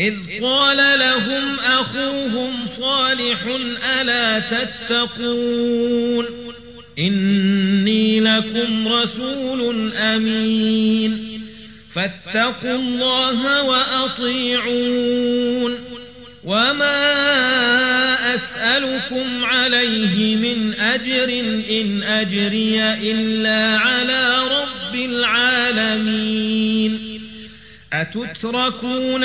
إذ قال لهم أخوهم صالح ألا تتقون إني لكم رسول أمين فاتقوا الله وأطيعون وما أسألكم عليه من أجر إن أجري إلا على رب العالمين أتتركون